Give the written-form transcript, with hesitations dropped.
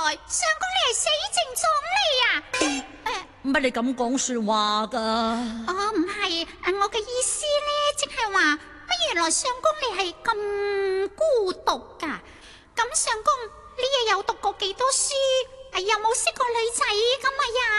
相公你係死剩咗你啊？ 乜你咁講說話噶？ 哦，唔係，我嘅意思咧，即係話乜原來相公你係咁孤獨噶？咁相公你又有讀過幾多書？有冇識過女仔咁啊呀？